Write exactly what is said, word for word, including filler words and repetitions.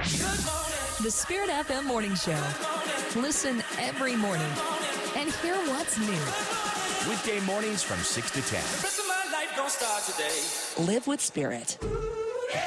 The Spirit F M Morning Show. Listen every morning and hear what's new. Weekday mornings from six to ten. The rest of my life gonna start today. Live with Spirit.